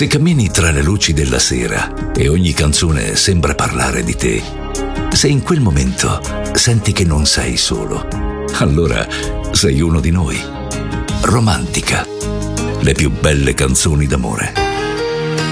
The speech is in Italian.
Se cammini tra le luci della sera e ogni canzone sembra parlare di te, se in quel momento senti che non sei solo, allora sei uno di noi. Romantica, le più belle canzoni d'amore.